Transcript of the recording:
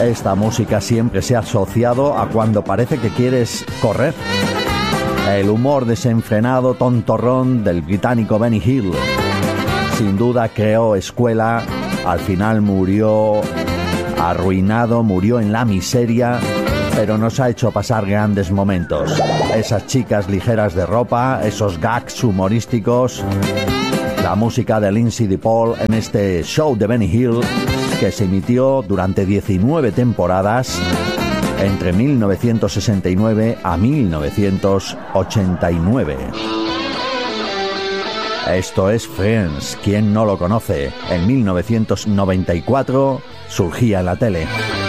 Esta música siempre se ha asociado a cuando parece que quieres correr. El humor desenfrenado, tontorrón del británico Benny Hill. Sin duda creó escuela, al final murió arruinado, murió en la miseria, pero nos ha hecho pasar grandes momentos. Esas chicas ligeras de ropa, esos gags humorísticos, la música de Lindsay DePaul en este show de Benny Hill que se emitió durante 19 temporadas entre 1969 a 1989. Esto es Friends, ¿quién no lo conoce? En 1994 surgía en la tele.